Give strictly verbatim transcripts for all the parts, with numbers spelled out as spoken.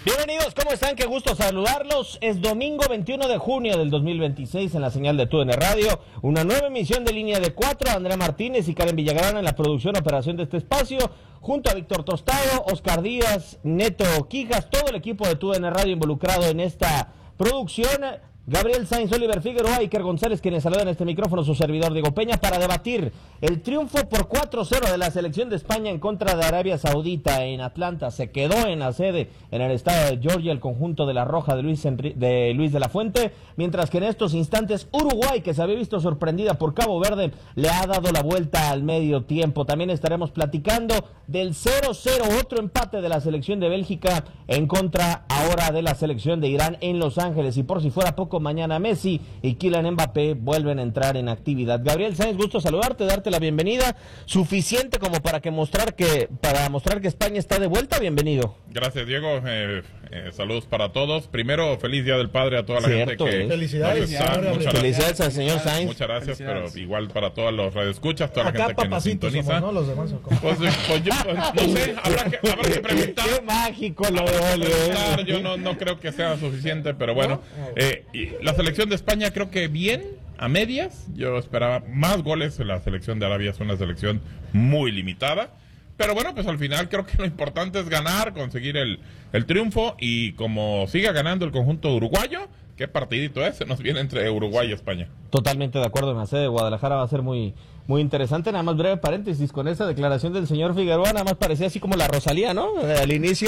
Bienvenidos, ¿cómo están? Qué gusto saludarlos. Es domingo veintiuno de junio del dos mil veintiséis en la señal de T U D N Radio. Una nueva emisión de Línea de Cuatro. Andrea Martínez y Karen Villagrán en la producción y operación de este espacio. Junto a Víctor Tostado, Oscar Díaz, Neto Quijas, todo el equipo de T U D N Radio involucrado en esta producción. Gabriel Sainz, Oliver Figueroa, Iker González, quienes saludan en este micrófono, su servidor Diego Peña, para debatir el triunfo por cuatro cero de la selección de España en contra de Arabia Saudita en Atlanta. Se quedó en la sede, en el estado de Georgia, el conjunto de la Roja de Luis, Enri de Luis de la Fuente, mientras que en estos instantes Uruguay, que se había visto sorprendida por Cabo Verde, le ha dado la vuelta al medio tiempo. También estaremos platicando del cero cero, otro empate de la selección de Bélgica en contra ahora de la selección de Irán en Los Ángeles. Y por si fuera poco, mañana Messi y Kylian Mbappé vuelven a entrar en actividad. Gabriel Sainz, gusto saludarte, darte la bienvenida. Suficiente como para que mostrar que para mostrar que España está de vuelta. Bienvenido. Gracias, Diego. Eh, eh, saludos para todos. Primero, feliz Día del Padre a toda la Cierto, gente que ¿eh? Felicidades. nos está. Muchas Felicidades al señor Sainz. Muchas gracias, pero igual para todos los radioescuchas, toda Acá la gente que nos sintoniza. Somos, ¿no? Los demás, Pues, pues yo, pues, no sé, habrá que, habrá que preguntar. Qué mágico lo de Oliver. Yo no, no creo que sea suficiente, pero bueno. Eh, y la selección de España creo que bien, a medias. Yo esperaba más goles. La selección de Arabia es una selección muy limitada. Pero bueno, pues al final creo que lo importante es ganar, conseguir el, el triunfo. Y como siga ganando el conjunto uruguayo, qué partidito es, se nos viene entre Uruguay y España. Totalmente de acuerdo, en la sede de Guadalajara va a ser muy, muy interesante. Nada más breve paréntesis con esa declaración del señor Figueroa, nada más parecía así como la Rosalía, ¿no? Al inicio,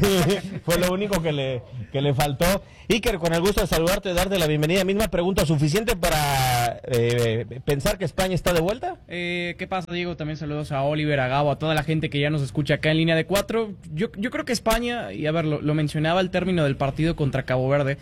fue lo único que le, que le faltó. Iker, con el gusto de saludarte, de darte la bienvenida. Misma pregunta, ¿suficiente para eh, pensar que España está de vuelta? Eh, ¿Qué pasa, Diego? También saludos a Oliver, a Gabo, a toda la gente que ya nos escucha acá en Línea de Cuatro. Yo, yo creo que España, y a ver, lo, lo mencionaba al término del partido contra Cabo Verde,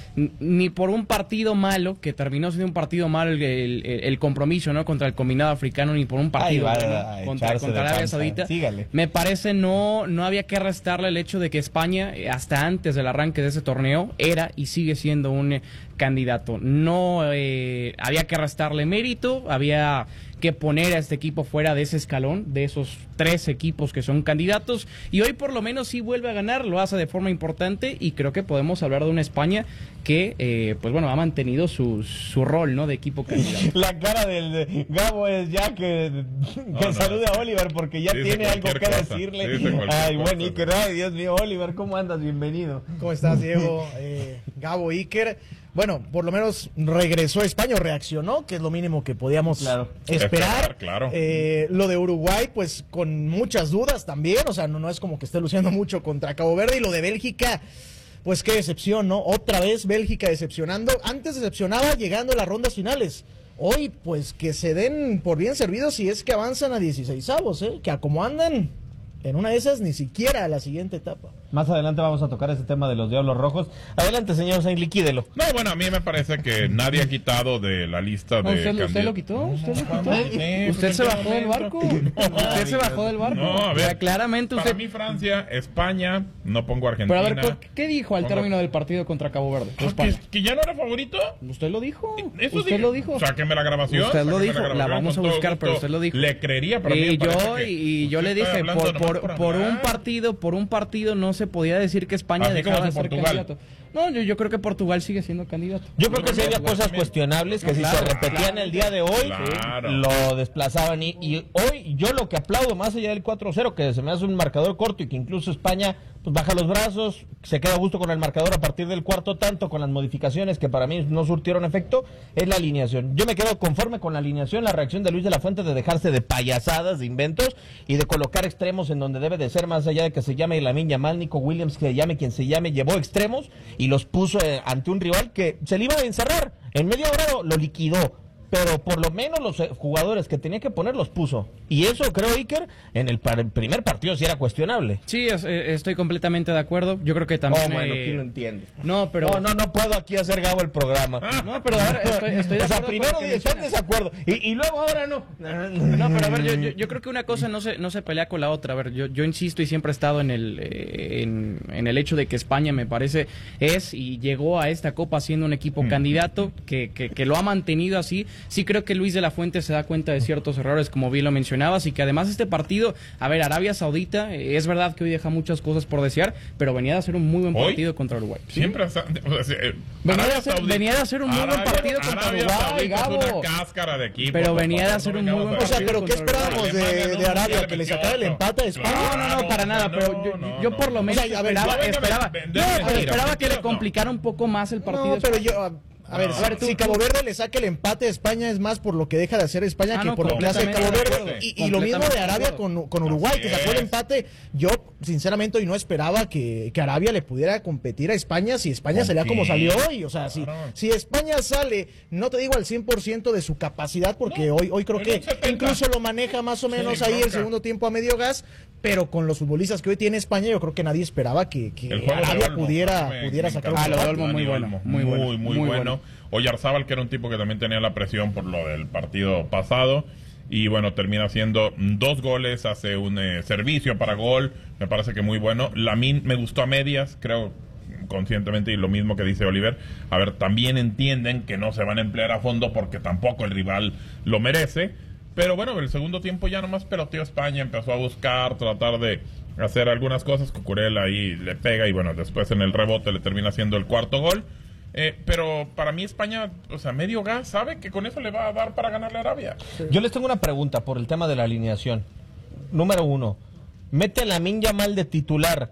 ni por un partido malo, que terminó siendo un partido malo el, el, el compromiso, ¿no?, contra el combinado africano, ni por un partido Ay, bueno, a contra, contra Arabia Saudita. Sígale. Me parece no, no había que restarle el hecho de que España, hasta antes del arranque de ese torneo, era y sigue siendo un eh, candidato. No eh, había que restarle mérito, había que poner a este equipo fuera de ese escalón, de esos tres equipos que son candidatos, y hoy por lo menos sí vuelve a ganar, lo hace de forma importante, y creo que podemos hablar de una España que, eh, pues bueno, ha mantenido su, su rol, ¿no?, de equipo candidato. La cara del de Gabo es ya que, que no, salude no. a Oliver, porque ya Dice tiene algo que cosa. decirle. Dice Ay, cosa. buen Iker, ay, Dios mío, Oliver, ¿cómo andas? Bienvenido. ¿Cómo estás, Diego? Eh, Gabo, Iker. Bueno, por lo menos regresó a España, o reaccionó, que es lo mínimo que podíamos Claro. esperar. Claro. Eh, lo de Uruguay, pues con muchas dudas también, o sea, no, no es como que esté luciendo mucho contra Cabo Verde. Y lo de Bélgica, pues qué decepción, ¿no? Otra vez Bélgica decepcionando. Antes decepcionaba llegando a las rondas finales. Hoy, pues que se den por bien servidos si es que avanzan a dieciseisavos, ¿eh? Que a como andan, en una de esas ni siquiera a la siguiente etapa. Más adelante vamos a tocar ese tema de los Diablos Rojos. Adelante, señor Sainz, liquídelo. No, bueno, a mí me parece que nadie ha quitado de la lista de ¿Usted, candidatos. ¿Usted lo quitó? ¿Usted lo quitó? Sí, ¿Usted pues, se ¿en qué bajó del momento? barco? ¿Usted se bajó del barco? No, a ver, O sea, claramente para usted... mí Francia, España, no pongo Argentina. Pero a ver, ¿qué, qué dijo al Pongo- término del partido contra Cabo Verde? Ah, España. ¿Que, que ya no era favorito? Usted lo dijo. Eso Usted dije. lo dijo. Sáqueme la grabación. Usted lo sáqueme dijo. La grabación, vamos a con todo buscar, pero gusto. usted lo dijo. Le creería, pero a mí Y me parece yo, que y yo le usted está dije, hablando por, nomás por, por un hablar. partido, por un partido no se podía decir que España Así como dejaba de hace ser Portugal. candidato. No, yo, yo creo que Portugal sigue siendo candidato. Yo creo que sí había Portugal cosas también. cuestionables que si Claro, se repetían el día de hoy, Claro. lo desplazaban. Y, y hoy yo lo que aplaudo, más allá del cuatro cero, que se me hace un marcador corto y que incluso España pues baja los brazos, se queda a gusto con el marcador a partir del cuarto tanto, con las modificaciones que para mí no surtieron efecto, es la alineación. Yo me quedo conforme con la alineación, la reacción de Luis de la Fuente de dejarse de payasadas, de inventos, y de colocar extremos en donde debe de ser, más allá de que se llame Lamine Yamal, Nico Williams, que llame quien se llame, llevó extremos y los puso eh, ante un rival que se le iba a encerrar. En media hora lo, lo liquidó. Pero por lo menos los eh, jugadores que tenía que poner los puso. Y eso, creo, Iker, en el, par- el primer partido sí era cuestionable. Sí, es- eh, estoy completamente de acuerdo. Yo creo que también... Oh, bueno, eh, ¿quién lo entiende? No, pero... No, no, no puedo aquí hacer Gabo el programa. No, pero a ver, estoy, estoy de O sea, acuerdo primero con lo que están en mencionas. desacuerdo. Y, y luego ahora no. No, pero a ver, yo, yo, yo creo que una cosa no se no se pelea con la otra. A ver, yo, yo insisto y siempre he estado en el eh, en, en el hecho de que España, me parece, es y llegó a esta Copa siendo un equipo Mm. candidato que, que, que lo ha mantenido así. sí creo que Luis de la Fuente se da cuenta de ciertos errores, como bien lo mencionabas, y que además este partido, a ver, Arabia Saudita, eh, es verdad que hoy deja muchas cosas por desear, pero venía de hacer un muy buen partido ¿Hoy? Contra Uruguay. ¿Sí? Siempre está, o sea, eh, venía, de hacer, venía de hacer un muy Arabia, buen partido contra Arabia Uruguay, Gabo. es una cáscara de equipo. Pero venía de hacer un muy buen partido. O sea, pero ¿qué esperábamos de, de Arabia? ¿Que le sacara el empate a España? No, no, no, para nada, pero yo, no, yo no, por lo no. menos O sea, a ver, esperaba, yo- esperaba, venga, no, venga, pero esperaba mira, que le no. complicara un poco más el partido. No, pero yo... A, a ver, No. a ver, tú- si Cabo Verde le saca el empate a España es más por lo que deja de hacer España Ah, que no, por lo que hace Cabo completamente Verde. de acuerdo. Y, y lo mismo de Completamente de Arabia acuerdo. con, con Uruguay, Así que sacó el es. empate. Yo, sinceramente, hoy no esperaba que, que Arabia le pudiera competir a España si España ¿Con salía como quién? salió hoy. O sea, si, Claro. si España sale, no te digo al cien por ciento de su capacidad, porque No, hoy, hoy creo en que un setenta. incluso lo maneja más o menos Sí, ahí el bronca. segundo tiempo a medio gas, pero con los futbolistas que hoy tiene España, yo creo que nadie esperaba que, que El juego de Arabia Olmo, pudiera, a mí me- pudiera me sacar encantó. un Ah, lo de empate. Olmo, muy Dani bueno, Olmo, muy bueno, muy, muy muy bueno. bueno. Oyarzábal, que era un tipo que también tenía la presión por lo del partido pasado. Y bueno, termina haciendo dos goles, hace un eh, servicio para gol, me parece que muy bueno. Lamine me gustó a medias, creo conscientemente, y lo mismo que dice Oliver. A ver, también entienden que no se van a emplear a fondo porque tampoco el rival lo merece. Pero bueno, el segundo tiempo ya nomás peloteó España, empezó a buscar, tratar de hacer algunas cosas. Cucurella ahí le pega y bueno, después en el rebote le termina haciendo el cuarto gol. Eh, pero para mí España, o sea, medio gas, sabe que con eso le va a dar para ganarle a Arabia. Yo les tengo una pregunta por el tema de la alineación. Número uno, ¿mete a Lamine Yamal de titular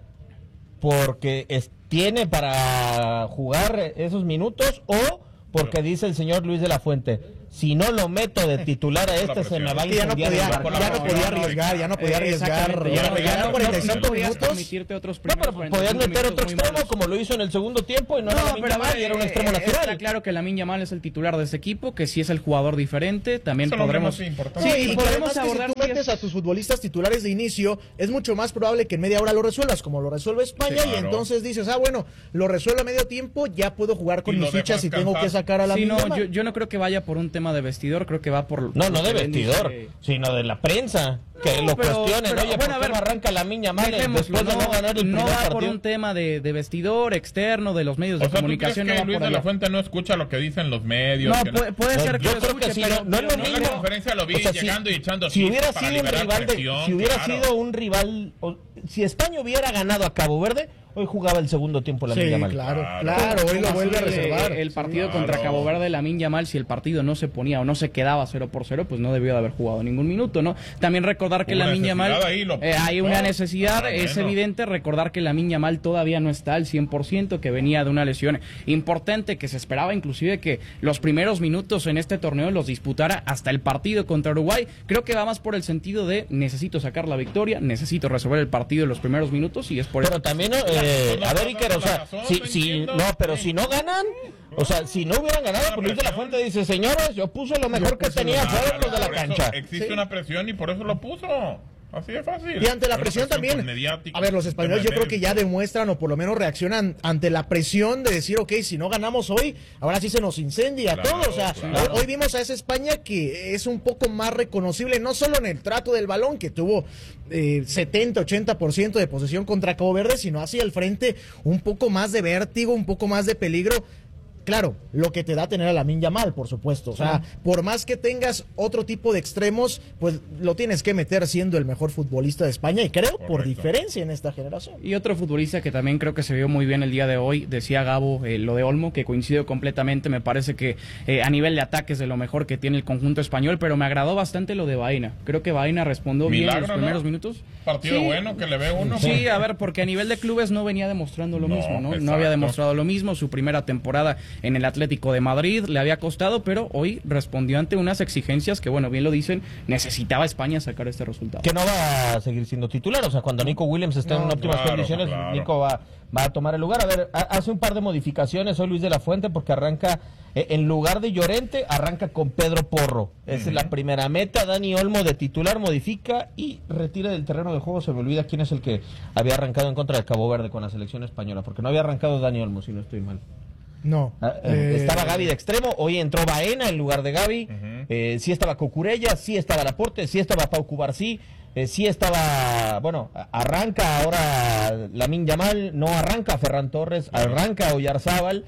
porque es- tiene para jugar esos minutos o porque dice el señor Luis de la Fuente, si no lo meto de titular a este se me va a Es que ya no incendiar podía, el barco"? ya no podía arriesgar, ya no podía arriesgar. Exactamente, Ya, ya no- ya ya no- cuarenta y no- no cinco podías minutos. permitirte otros No, primeros pero cuarenta y podías cinco meter otro minutos muy extremo malos. como lo hizo en el segundo tiempo y no, No, era Lamine pero a Yamal ver, y era un eh, extremo eh, natural. está claro que Lamine Yamal es el titular de ese equipo, que sí es el jugador diferente, también Eso es lo podremos... más importante. Sí, Sí, y que podemos además que abordar si tú si metes es- a tus futbolistas titulares de inicio, es mucho más probable que en media hora lo resuelvas, como lo resuelve España, Sí, y claro. entonces dices, ah, bueno, lo resuelve a medio tiempo, ya puedo jugar con Y lo mis fichas dejas y tengo cansar. que sacar a la Sí, no, misma. yo, yo no creo que vaya por un tema de vestidor, creo que va por... No, no por de lo que bien vestidor, dice- sino de la prensa, que No, lo pero- cuestionen. pero, Oye, bueno, ¿por a qué ver, no arranca Lamine Yamal Dejémoslo, después de no ganar el no primer va por partido? un tema de, de vestidor, externo, de los medios de O sea, ¿tú crees comunicación. que no va Luis por de la allá. Fuente no escucha lo que dicen los medios? No, que puede, puede ser que Yo lo creo que escuche, sí, pero, no es lo pero No, en la mismo. conferencia lo vi O sea, si- llegando y echando si hubiera chistes para sido un liberar rival de, presión, si hubiera claro. sido un rival, o- si España hubiera ganado a Cabo Verde, hoy jugaba el segundo tiempo la Sí, Yamal. claro, Claro. claro, hoy lo ¿Cómo vuelve a así, reservar. eh, El partido Claro. contra Cabo Verde, Lamine Yamal, si el partido no se ponía o no se quedaba cero por cero, pues no debió de haber jugado ningún minuto, ¿no? También recordar que Hubo Lamine Yamal, necesidad ahí, lo eh, hay puso. una necesidad, Ah, es bueno. evidente recordar que Lamine Yamal todavía no está al cien por ciento, que venía de una lesión importante, que se esperaba inclusive que los primeros minutos en este torneo los disputara hasta el partido contra Uruguay. Creo que va más por el sentido de necesito sacar la victoria, necesito resolver el partido en los primeros minutos y es por Pero eso. también, eh, no, a ver, no, Iker, no, o sea, razón, si, no si, entiendo. no, pero si no ganan, o sea, si no hubieran ganado, Una pues Luis de la presión. Fuente dice, señores, yo puse lo mejor que tenía, Claro, fueron los de la por eso cancha. Existe Sí. una presión y por eso lo puso. Así de fácil. Y ante la Una presión también, pues, mediática, a ver, los españoles yo tema creo que ya demuestran o por lo menos reaccionan ante la presión de decir, ok, si no ganamos hoy, ahora sí se nos incendia Claro, todo. O sea, claro. hoy, hoy vimos a esa España que es un poco más reconocible, no solo en el trato del balón, que tuvo eh, setenta, ochenta por ciento de posesión contra Cabo Verde, sino hacia el frente un poco más de vértigo, un poco más de peligro. Claro, lo que te da tener a Lamine Yamal, por supuesto. O sea, por más que tengas otro tipo de extremos, pues lo tienes que meter siendo el mejor futbolista de España y creo por Correcto. diferencia en esta generación. Y otro futbolista que también creo que se vio muy bien el día de hoy, decía Gabo, eh, lo de Olmo, que coincido completamente, me parece que eh, a nivel de ataques de lo mejor que tiene el conjunto español, pero me agradó bastante lo de Baena. Creo que Baena respondió bien en Milagro, los primeros ¿no? minutos. Partido Sí. bueno que le ve uno. Sí, a ver, porque a nivel de clubes no venía demostrando lo No, mismo, ¿no? No exacto. había demostrado lo mismo, su primera temporada en el Atlético de Madrid le había costado, pero hoy respondió ante unas exigencias que, bueno, bien lo dicen, necesitaba España sacar este resultado. Que no va a seguir siendo titular, o sea, cuando Nico Williams esté No, en óptimas claro, condiciones, claro. Nico va, va a tomar el lugar. A ver, ha- hace un par de modificaciones hoy Luis de la Fuente porque arranca, eh, en lugar de Llorente, arranca con Pedro Porro. Esa es la primera meta. Dani Olmo de titular modifica y retira del terreno de juego. Se me olvida quién es el que había arrancado en contra de Cabo Verde con la selección española, porque no había arrancado Dani Olmo, si no estoy mal. No. Ah, eh, Eh, estaba Gaby de extremo, hoy entró Baena en lugar de Gaby, Ujú. eh, sí estaba Cucurella, sí estaba Laporte, sí estaba Pau Cubarsí, eh, sí estaba, bueno, a- arranca ahora Lamine Yamal, no arranca Ferran Torres, arranca Oyarzábal,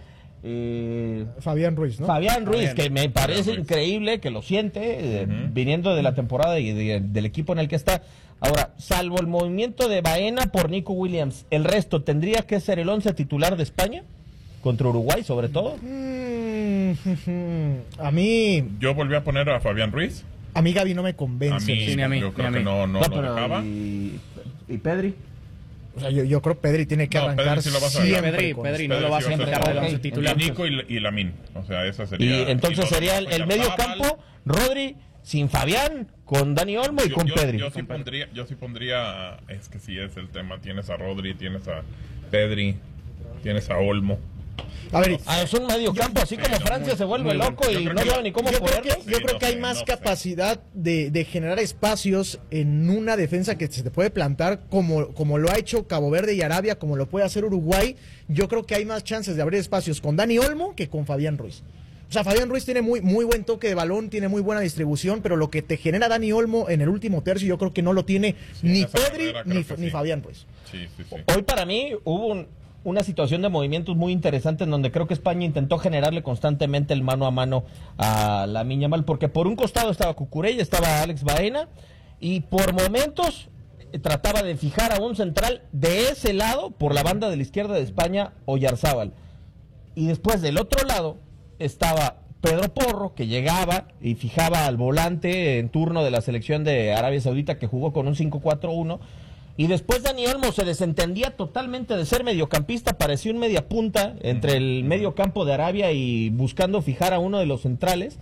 eh, Fabián Ruiz, ¿no? Fabián Ruiz, Fabián. que me parece Fabián Ruiz. increíble que lo siente, eh, Ujú. viniendo de la temporada y de- del equipo en el que está. Ahora, salvo el movimiento de Baena por Nico Williams, ¿el resto tendría que ser el once titular de España? Contra Uruguay, sobre todo. Mm, a mí, Yo volví a poner a Fabián Ruiz. a mí Gaby no me A convence. mí, Sí, ni a mí, yo ni creo a que mí. no, no, No, lo pero dejaba. y, ¿Y Pedri? O sea, yo, yo creo que Pedri tiene que No, arrancar Pedri sí lo vas a siempre Pedri, con Pedri esto. no lo vas a Pedri sí entrar va a del ser- once Ok. titular. Y Nico y, y Lamín. O sea, esa Y sería. entonces lo sería el, demás, el pues, medio Zabal. campo, Rodri, sin Fabián, con Dani Olmo y Yo, con yo- Pedri. yo sí pondría, yo sí pondría, es que sí es el tema. Tienes a Rodri, tienes a Pedri, tienes a Olmo. A ver, Ah, es un medio campo, así como no, Francia muy- se vuelve muy bueno. loco Yo y creo no que- sabe ni cómo yo creo que, ponerlo. yo Sí, creo no que hay sé, más no sé. capacidad de, de generar espacios en una defensa que se te puede plantar como, como lo ha hecho Cabo Verde y Arabia, como lo puede hacer Uruguay. Yo creo que hay más chances de abrir espacios con Dani Olmo que con Fabián Ruiz. O sea, Fabián Ruiz tiene muy, muy buen toque de balón, tiene muy buena distribución, pero lo que te genera Dani Olmo en el último tercio yo creo que no lo tiene ni esa Pedri carrera ni, creo que ni sí. Fabián Ruiz. Sí, sí, sí. Hoy para mí hubo un- una situación de movimientos muy interesante en donde creo que España intentó generarle constantemente el mano a mano a la Yamal, porque por un costado estaba Cucurella, estaba Alex Baena, y por momentos eh, trataba de fijar a un central de ese lado, por la banda de la izquierda de España, Oyarzábal. Y después del otro lado estaba Pedro Porro, que llegaba y fijaba al volante en turno de la selección de Arabia Saudita, que jugó con un cinco cuatro uno. Y después Dani Olmo se desentendía totalmente de ser mediocampista, parecía un media punta entre el medio campo de Arabia y buscando fijar a uno de los centrales,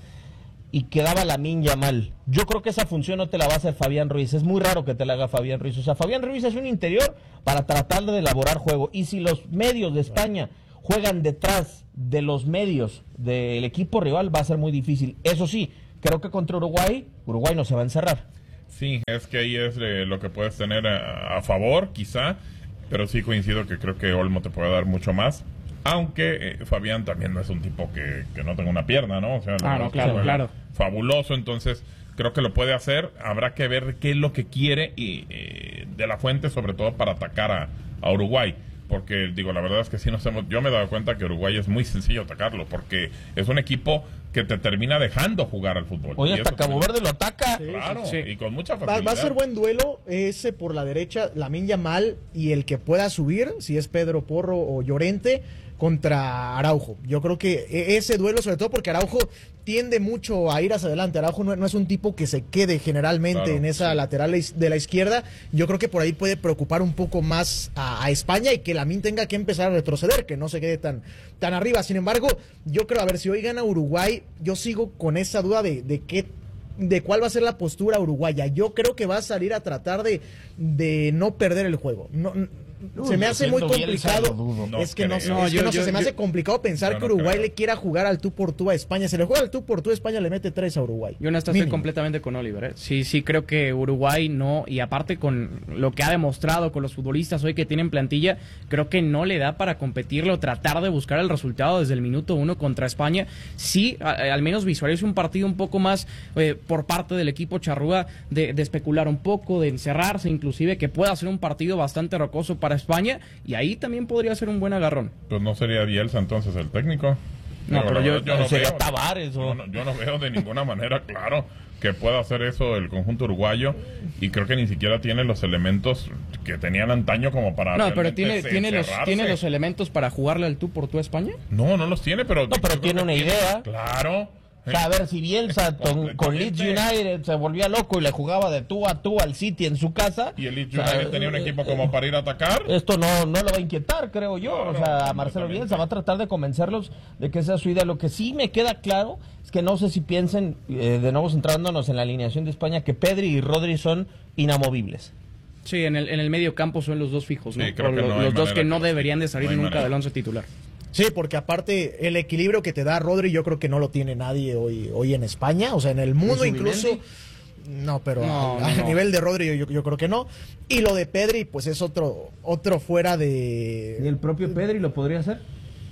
y quedaba Lamine Yamal. Yo creo que esa función no te la va a hacer Fabián Ruiz, es muy raro que te la haga Fabián Ruiz. O sea, Fabián Ruiz es un interior para tratar de elaborar juego, y si los medios de España juegan detrás de los medios del equipo rival, va a ser muy difícil. Eso sí, creo que contra Uruguay, Uruguay no se va a encerrar. Sí, es que ahí es eh, lo que puedes tener a, a favor, quizá, pero sí coincido que creo que Olmo te puede dar mucho más, aunque eh, Fabián también no es un tipo que, que no tenga una pierna, ¿no? O sea, la Ah, verdad no, es que claro, juega claro. fabuloso, entonces creo que lo puede hacer, habrá que ver qué es lo que quiere y eh, de la Fuente, sobre todo para atacar a, a Uruguay. Porque, digo, la verdad es que sí nos hemos... Yo me he dado cuenta que Uruguay es muy sencillo atacarlo, porque es un equipo que te termina dejando jugar al fútbol. Hoy Y hasta eso Cabo también- Verde lo ataca. Claro, Sí. y con mucha Va, facilidad. va a ser buen duelo ese por la derecha, Lamine Yamal, y el que pueda subir, si es Pedro Porro o Llorente, contra Araujo. Yo creo que e- ese duelo, sobre todo porque Araujo tiende mucho a ir hacia adelante. Araujo no, no es un tipo que se quede generalmente Claro, en esa sí. lateral is- de la izquierda. Yo creo que por ahí puede preocupar un poco más a, a España, y que Lamine tenga que empezar a retroceder, que no se quede tan, tan arriba. Sin embargo, yo creo, a ver, si hoy gana Uruguay, yo sigo con esa duda de, de qué de cuál va a ser la postura uruguaya. Yo creo que va a salir a tratar de, de no perder el juego. No, n- Uy, se me yo hace muy siento Bielsa, complicado. lo dudo. No es que no, creo. no, es que No, no yo- sé, se me yo- hace complicado pensar yo que no Uruguay creo. le quiera jugar al tú por tú a España. Si le juega al tú por tú a España, le mete tres a Uruguay. Yo en esta Mínimo. estoy completamente con Oliver. ¿eh? Sí, sí creo que Uruguay no, y aparte con lo que ha demostrado con los futbolistas hoy que tienen plantilla, creo que no le da para competirlo, tratar de buscar el resultado desde el minuto uno contra España. Sí, a- al menos visualizo un partido un poco más eh, por parte del equipo charrúa de, de especular un poco, de encerrarse, inclusive que pueda ser un partido bastante rocoso para España, y ahí también podría ser un buen agarrón. Pues no sería Bielsa entonces el técnico. No, Digo, pero la yo- verdad, no sería veo- Tavares, o- yo no, yo no veo de ninguna manera, claro, que pueda hacer eso el conjunto uruguayo, y creo que ni siquiera tiene los elementos que tenían antaño como para No, pero realmente tiene, se- tiene, los, encerrarse. tiene los elementos para jugarle al tú por tú a España. No, no los tiene, pero... No, pero yo creo tiene que una idea. Claro. O sea, a ver, si Bielsa con, con Leeds Completamente. United se volvía loco y le jugaba de tú a tú al City en su casa. Y el Leeds o sea, United tenía un eh, equipo como para ir a atacar. Esto no, no lo va a inquietar, creo yo. Claro, o sea, Marcelo completamente. Bielsa va a tratar de convencerlos de que esa es su idea. Lo que sí me queda claro es que no sé si piensen, eh, de nuevo centrándonos en la alineación de España, que Pedri y Rodri son inamovibles. Sí, en el, en el medio campo son los dos fijos, ¿no? Sí, creo O que lo- no hay los dos manera que no que- deberían de salir no hay nunca manera. del once titular. Sí, porque aparte el equilibrio que te da Rodri, yo creo que no lo tiene nadie hoy, hoy en España. O sea, en el mundo ¿Y Zubimendi? incluso. No, pero No, a, no, a no. nivel de Rodri yo, yo creo que no. Y lo de Pedri, pues es otro, otro fuera ¿Y de. el propio Pedri lo podría hacer?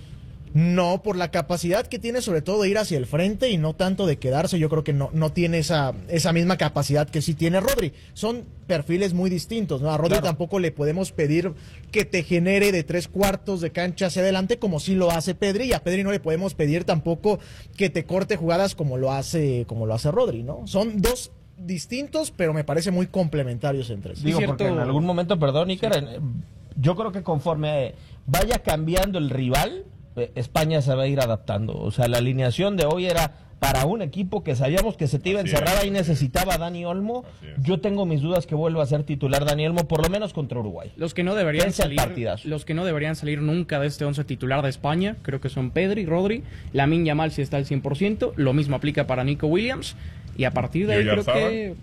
No, por la capacidad que tiene sobre todo de ir hacia el frente y no tanto de quedarse. Yo creo que no, no tiene esa, esa misma capacidad que sí tiene Rodri. Son perfiles muy distintos, ¿no? A Rodri Claro. tampoco le podemos pedir que te genere de tres cuartos de cancha hacia adelante como sí lo hace Pedri, y a Pedri no le podemos pedir tampoco que te corte jugadas como lo hace, como lo hace Rodri, ¿no? Son dos distintos, pero me parece muy complementarios entre sí. Digo, cierto. porque en algún momento, perdón, Iker, en- yo creo que conforme vaya cambiando el rival, eh, España se va a ir adaptando. O sea, la alineación de hoy era para un equipo que sabíamos que se te iba a Así encerrar, es. ahí necesitaba a Dani Olmo. Así es. Yo tengo mis dudas que vuelva a ser titular Dani Olmo, por lo menos contra Uruguay. Los que no deberían Ese salir, partidazo. los que no deberían salir nunca de este once titular de España, creo que son Pedri, Rodri, Lamine Yamal si está al cien por ciento, lo mismo aplica para Nico Williams, y a partir de ¿Y ahí creo Oyarzábal? que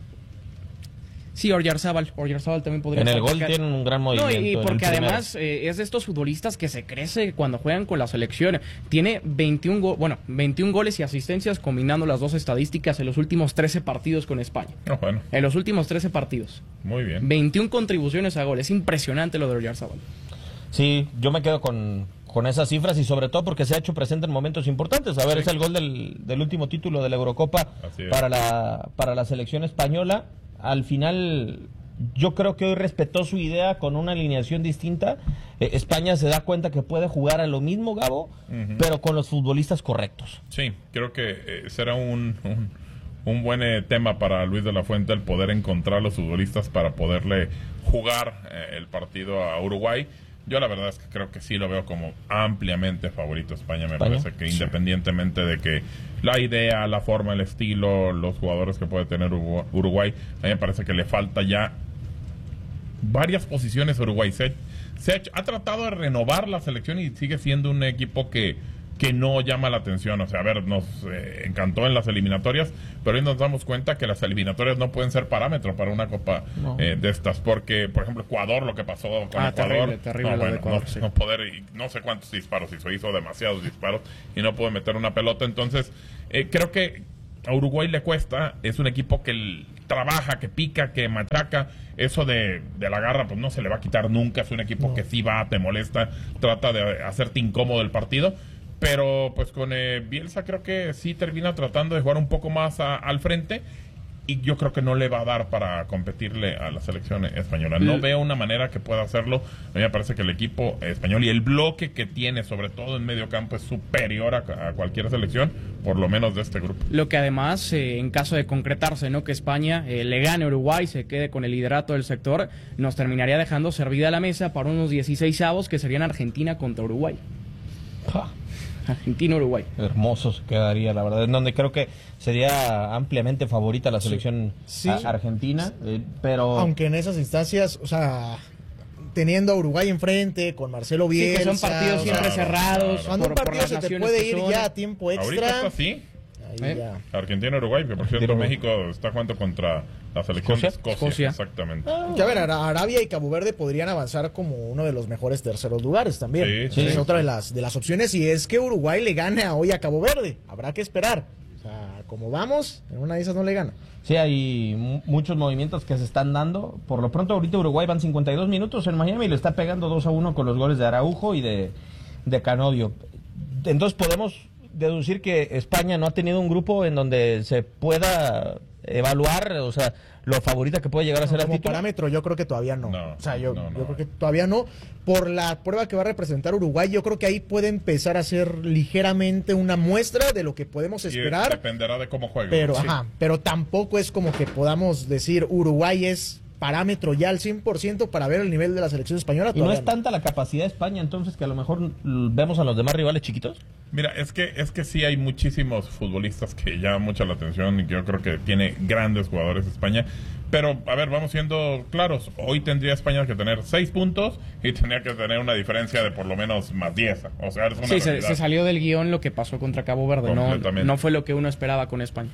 sí, Oyarzábal, Oyarzábal también podría En el estar gol porque- tienen un gran No, movimiento. y en el porque primero. además eh, es de estos futbolistas que se crece cuando juegan con la selección. Tiene veintiún, go- bueno, veintiún goles y asistencias combinando las dos estadísticas en los últimos trece partidos con España. No, bueno, En los últimos trece partidos. muy bien. veintiún contribuciones a gol. Es impresionante lo de Oyarzábal. Sí, yo me quedo con, con esas cifras y sobre todo porque se ha hecho presente en momentos importantes. A ver, Sí. es el gol del, del último título de la Eurocopa Así es. para la, para la selección española. Al final, yo creo que hoy respetó su idea con una alineación distinta. Eh, España se da cuenta que puede jugar a lo mismo, Gabo, Ujú. pero con los futbolistas correctos. Sí, creo que eh, será un, un, un buen eh, tema para Luis de la Fuente el poder encontrar los futbolistas para poderle jugar eh, el partido a Uruguay. Yo la verdad es que creo que sí lo veo como ampliamente favorito a España. Me ¿España? parece que independientemente de que la idea, la forma, el estilo, los jugadores que puede tener Urugu- Uruguay, a mí me parece que le falta ya varias posiciones a Uruguay. Se, se ha, hecho- ha tratado de renovar la selección y sigue siendo un equipo que, que no llama la atención. O sea, a ver, nos eh, encantó en las eliminatorias, pero hoy nos damos cuenta que las eliminatorias no pueden ser parámetro para una copa No. eh, de estas, porque, por ejemplo, Ecuador, lo que pasó con Ah, Ecuador, terrible, terrible no, lo de bueno, Ecuador, no, sí. no poder, y no sé cuántos disparos hizo, hizo demasiados disparos y no pudo meter una pelota. Entonces, eh, creo que a Uruguay le cuesta, es un equipo que l- trabaja, que pica, que machaca. Eso de, de la garra, pues no se le va a quitar nunca. Es un equipo que sí va, te molesta, trata de hacerte incómodo el partido. Pero pues con eh, Bielsa creo que sí termina tratando de jugar un poco más a- al frente. Y yo creo que no le va a dar para competirle a la selección española. No Mm. veo una manera que pueda hacerlo. A mí me parece que el equipo español y el bloque que tiene, sobre todo en medio campo, es superior a, a cualquier selección, por lo menos de este grupo. Lo que además, eh, en caso de concretarse, ¿no? Que España eh, le gane a Uruguay, se quede con el liderato del sector, nos terminaría dejando servida la mesa para unos dieciséis avos que serían Argentina contra Uruguay. Ja, Argentina-Uruguay. hermoso se quedaría, la verdad. En donde creo que sería ampliamente favorita la selección Sí. a- argentina, eh, pero... Aunque en esas instancias, o sea, teniendo a Uruguay enfrente, con Marcelo Sí, Bielsa... que son partidos o siempre sea, cerrados. Cuando un por- por partido las se te naciones puede que ir son. ya a tiempo Ahorita extra... está así. ahí ¿Eh? ya. Argentina-Uruguay, que por cierto Argentina, México está jugando contra la selección de ¿Escocia? Escocia. Escocia. Exactamente. Que a ver, Ara- Arabia y Cabo Verde podrían avanzar como uno de los mejores terceros lugares también. Sí, Esa sí. Es otra de las, de las opciones. Y es que Uruguay le gana hoy a Cabo Verde. Habrá que esperar. O sea, como vamos, en una de esas no le gana. Sí, hay mu- muchos movimientos que se están dando. Por lo pronto, ahorita Uruguay van cincuenta y dos minutos en Miami y le está pegando dos a uno con los goles de Araujo y de, de Canodio. Entonces podemos deducir que España no ha tenido un grupo en donde se pueda evaluar, o sea, lo favorita que puede llegar a ser al Como título. parámetro, yo creo que todavía no. No, o sea, yo, no, no. yo creo que todavía no. Por la prueba que va a representar Uruguay, yo creo que ahí puede empezar a ser ligeramente una muestra de lo que podemos Y esperar. dependerá de cómo juegue. Pero, Sí. ajá, pero tampoco es como que podamos decir Uruguay es parámetro ya al cien por ciento para ver el nivel de la selección española. Y no todavía es tanta la capacidad de España, entonces, que a lo mejor l- vemos a los demás rivales chiquitos. Mira, es que es que sí hay muchísimos futbolistas que llaman mucho la atención y que yo creo que tiene grandes jugadores España. Pero, a ver, vamos siendo claros. Hoy tendría España que tener seis puntos y tendría que tener una diferencia de por lo menos más diez. O sea, es una Sí, se, realidad. se salió del guión lo que pasó contra Cabo Verde. No, Completamente. no fue lo que uno esperaba con España.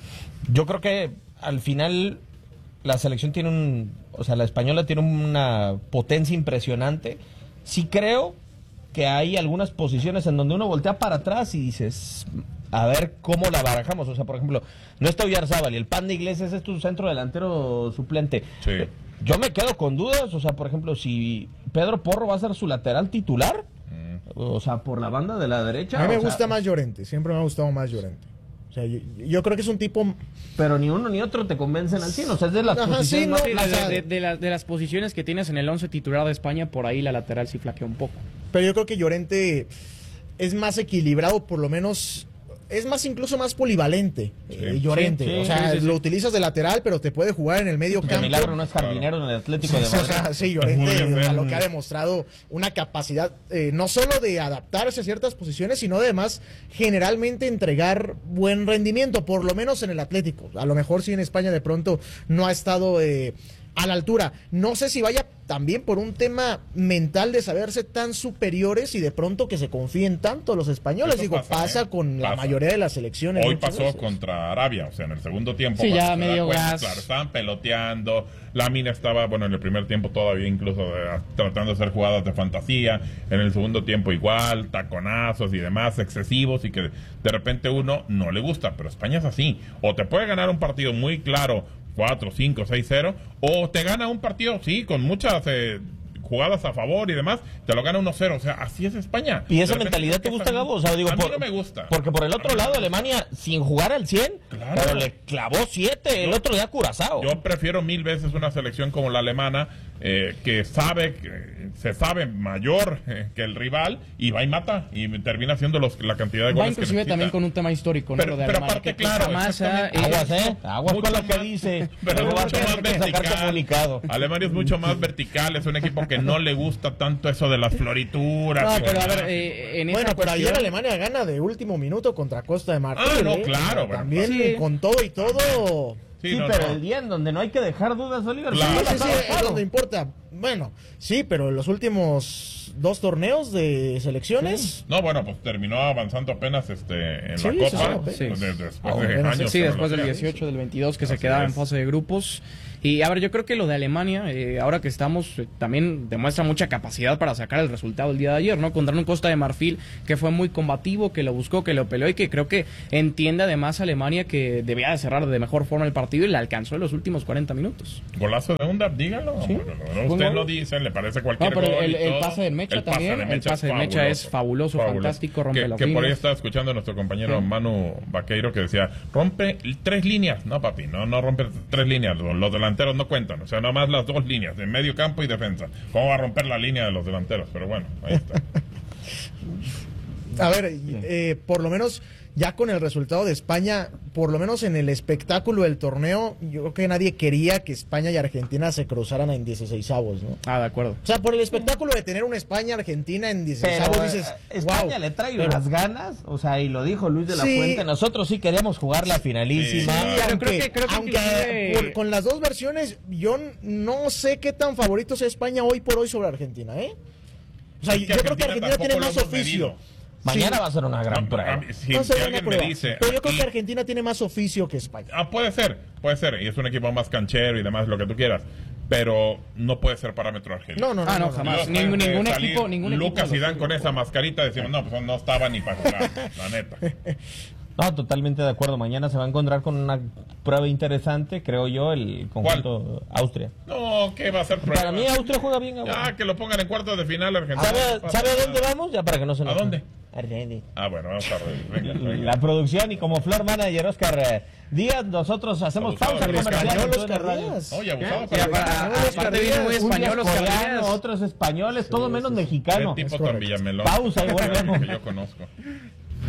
Yo creo que al final la selección tiene un, o sea, la española tiene una potencia impresionante. Sí creo que hay algunas posiciones en donde uno voltea para atrás y dices, a ver cómo la barajamos. O sea, por ejemplo, no está Oyarzábal y el Pan de Iglesias es tu centro delantero suplente. Sí. Yo me quedo con dudas, o sea, por ejemplo, si Pedro Porro va a ser su lateral titular, Mm. O sea, por la banda de la derecha. A mí me o gusta sea, más Llorente, siempre me ha gustado más Llorente. O sea, yo, yo creo que es un tipo... Pero ni uno ni otro te convencen al cien, o sea, es de las Ajá, posiciones sí, más no, Sí, o de, sea, de- de la- de las posiciones que tienes en el once titular de España, por ahí la lateral sí flaquea un poco. Pero yo creo que Llorente es más equilibrado, por lo menos... Es más, incluso más polivalente, Sí. eh, Llorente. Sí, sí, o sea, sí, sí, lo sí. utilizas de lateral, pero te puede jugar en el medio De campo. milagro no es jardinero en el Atlético de O Madrid. sea, sí, Muy Llorente bien. a lo que ha demostrado una capacidad eh, no solo de adaptarse a ciertas posiciones, sino de además generalmente entregar buen rendimiento, por lo menos en el Atlético. A lo mejor sí en España de pronto no ha estado eh, a la altura. No sé si vaya también por un tema mental de saberse tan superiores y de pronto que se confíen tanto los españoles. Eso Digo, pasa, pasa, ¿eh? con la Pasa. mayoría de las selecciones. Hoy muchas pasó veces. contra Arabia, o sea, en el segundo tiempo. Sí, cuando ya se da medio cuenta, gas. Claro, estaban peloteando. La mina estaba, bueno, en el primer tiempo todavía incluso eh, tratando de hacer jugadas de fantasía. En el segundo tiempo igual, taconazos y demás excesivos y que de repente uno no le gusta. Pero España es así. O te puede ganar un partido muy claro, cuatro, cinco, seis, cero, o te gana un partido, sí, con muchas... Eh, jugadas a favor y demás, te lo gana uno cero, o sea, así es España. ¿Y esa De repente, mentalidad te ¿qué gusta, pasa? Gabo? O sea, digo, a mí por- no me gusta. Porque por el A otro mí no lado, me Alemania, sin jugar al cien, Claro. pero le clavó siete el Yo- otro día Curazao. Yo prefiero mil veces una selección como la alemana, eh, que sabe, que se sabe mayor eh, que el rival, y va y mata, y termina haciendo los, la cantidad de Va goles que inclusive necesita. también con un tema histórico, ¿no? Pero- Lo de pero Alemania, aparte, que claro, jamás ha- exactamente. Aguas, ¿eh? Aguas Mucho con lo que más- dice. Pero Luego va a mucho tener más que sacar vertical. comunicado. Alemania es mucho más vertical, es un equipo que no le gusta tanto eso de las florituras. No, y pero a demás. ver, eh, en esa Bueno, pero ayer cuestión- Alemania gana de último minuto contra Costa de Marfil. Ah, no, ¿eh? claro, bueno, También sí. con todo y todo. Sí, Sí, no, pero no. el día en donde no hay que dejar dudas, Oliver. Claro. Sí, sí, sí, sí, claro, es claro. donde importa. Bueno, sí, pero en los últimos dos torneos de selecciones. No, bueno, pues terminó avanzando apenas este en Sí, la sí, Copa. sí, pues, sí. de- después Ah, de bueno, años. Sí, que no después lo del hacía. dieciocho, del veintidós, que se Así quedaba en es. fase de grupos. Y a ver, yo creo que lo de Alemania, eh, ahora que estamos, eh, también demuestra mucha capacidad para sacar el resultado el día de ayer, ¿no? Contra un Costa de Marfil que fue muy combativo, que lo buscó, que lo peleó y que creo que entiende además Alemania que debía de cerrar de mejor forma el partido y le alcanzó en los últimos cuarenta minutos. Golazo de Undap, dígalo. Bueno, no, usted gol. lo dice, le parece No, cualquier pero gol el, y el todo. pase del Mecha El pase también, de el Mecha pase del Mecha es fabuloso, fantástico, rompe que, los que por ahí líneas. estaba escuchando a nuestro compañero Manu Vaqueiro que decía, rompe tres líneas. No, papi, no, no rompe tres líneas. Los, los delanteros no cuentan. O sea, nomás las dos líneas, de medio campo y defensa. ¿Cómo va a romper la línea de los delanteros? Pero bueno, ahí está. A ver, eh, por lo menos ya con el resultado de España, por lo menos en el espectáculo del torneo, yo creo que nadie quería que España y Argentina se cruzaran en dieciseisavos, ¿no? Ah, de acuerdo. O sea, por el espectáculo de tener una España-Argentina en Pero dieciseisavos, dices, eh, España wow. le trae Pero- unas ganas, o sea, y lo dijo Luis de la Sí. Fuente, nosotros sí queríamos jugar la finalísima. Sí, Sí, claro. aunque, creo que- creo que aunque inclusive- por- con las dos versiones, yo no sé qué tan favorito sea España hoy por hoy sobre Argentina, ¿eh? O sea, Es yo que creo que Argentina Argentina tiene tampoco más lo hemos oficio. medido. Mañana Sí. va a ser una gran No, prueba. a mí, si, Va a si ser una alguien me prueba. dice... Pero yo creo y- que Argentina tiene más oficio que España. Ah, puede ser, puede ser. Y es un equipo más canchero y demás, lo que tú quieras. Pero no puede ser parámetro argentino. No, no, no. Ah, no, no, jamás. Luego Ningún- de ningún salir equipo- ningún equipo Lucas lo y Dan puede con jugar. esa mascarita decimos, no, pues no estaba ni para jugar, la neta. No, totalmente de acuerdo. Mañana se va a encontrar con una prueba interesante, creo yo, el conjunto Austria. No, ¿qué va a ser prueba? Para mí Austria juega bien. Gabo. Ya, que lo pongan en cuartos de final Argentina. ¿Sabe, no pasa ¿sabe a dónde nada. vamos? Ya para que no se nos... ¿A dónde? A Reddit. Ah, bueno, vamos a ver. Venga, venga. La producción y como floor manager Oscar eh, Díaz, nosotros hacemos Abusado, pausa el comercial español, en T N Oscar Radio. Díaz. Oye, abusado. Sí, pero- aparte- aparte viene muy español, Unos Oscar coreanos, Díaz. otros españoles, todo menos Qué mexicano. tipo Es tan correcto. Villamelón. Pausa y volvemos. Que yo conozco.